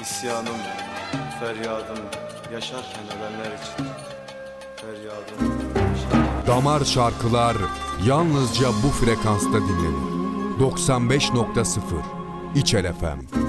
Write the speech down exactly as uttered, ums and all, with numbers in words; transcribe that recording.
İsyanım, feryadım yaşarken ölenler için. Feryadım yaşarken... Damar şarkılar yalnızca bu frekansta dinlenir. doksan beş nokta sıfır İçel F M.